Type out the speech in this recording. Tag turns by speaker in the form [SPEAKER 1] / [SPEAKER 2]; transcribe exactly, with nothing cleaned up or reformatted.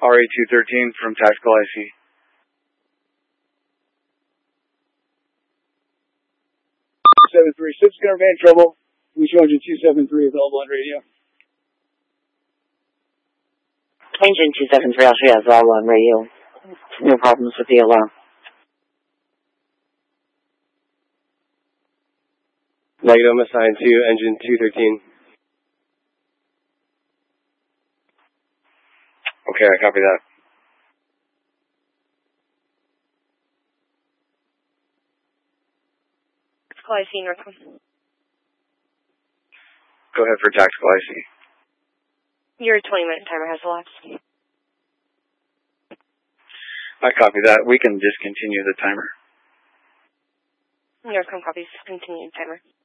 [SPEAKER 1] R A two thirteen from Tactical I C.
[SPEAKER 2] seven three, Sip Gunner Van Trouble. We showed you two seven three available on radio.
[SPEAKER 3] Engine two seven three, I'll show you available on radio. No problems with the alarm.
[SPEAKER 4] Negative, I'm assigned to engine two thirteen.
[SPEAKER 1] Okay, I copy that.
[SPEAKER 5] Tactical I C, Northcom.
[SPEAKER 1] Go ahead for Tactical I C.
[SPEAKER 5] Your twenty minute timer has elapsed.
[SPEAKER 1] I copy that. We can discontinue the timer.
[SPEAKER 5] Northcom copies. Continue timer.